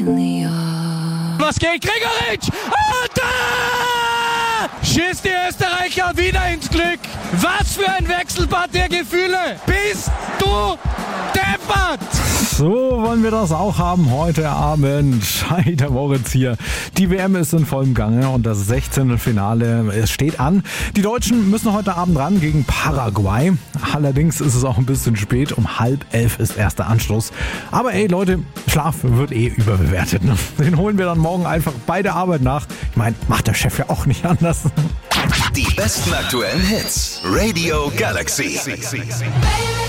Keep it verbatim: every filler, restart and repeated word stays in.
Was geht, Gregoritsch? Und da schießt die Österreicher wieder ins Glück. Was für ein Wechselbad der Gefühle. Bist du deppert? So wollen wir das auch haben heute Abend. Heider Moritz hier. Die W M ist in vollem Gange und das sechzehnte Finale es steht an. Die Deutschen müssen heute Abend ran gegen Paraguay. Allerdings ist es auch ein bisschen spät. Um halb elf ist erster Anschluss. Aber ey Leute, Schlaf wird eh überbewertet. Ne? Den holen wir dann morgen einfach bei der Arbeit nach. Ich meine, macht der Chef ja auch nicht anders. Die besten aktuellen Hits. Radio Galaxy.